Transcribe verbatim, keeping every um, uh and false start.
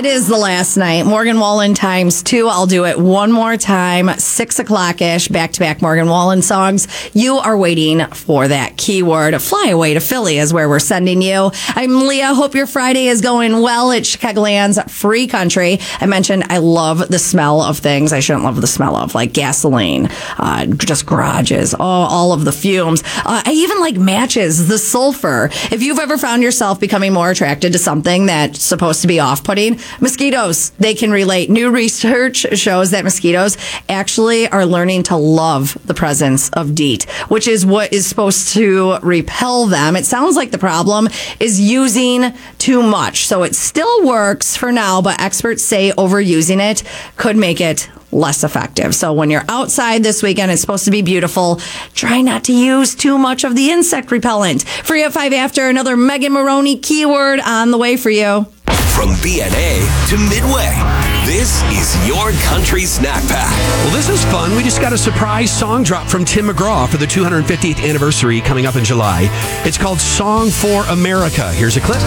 It is the last night. Morgan Wallen times two. I'll do it one more time. Six o'clock-ish, back-to-back Morgan Wallen songs. You are waiting for that keyword. Fly away to Philly is where we're sending you. I'm Leah. Hope your Friday is going well. It's Chicagoland's free country. I mentioned I love the smell of things I shouldn't love the smell of, like gasoline, uh, just garages, oh, all of the fumes. Uh, I even like matches, the sulfur. If you've ever found yourself becoming more attracted to something that's supposed to be off-putting, mosquitoes, they can relate. New research shows that mosquitoes actually are learning to love the presence of DEET, which is what is supposed to repel them. It sounds like the problem is using too much. So it still works for now, but experts say overusing it could make it less effective. So when you're outside this weekend, it's supposed to be beautiful. Try not to use too much of the insect repellent. Free at five after, another Megan Maroney keyword on the way for you. From B N A to Midway, this is your country snack pack. Well, this is fun. We just got a surprise song drop from Tim McGraw for the two hundred fiftieth anniversary coming up in July. It's called Song for America. Here's a clip.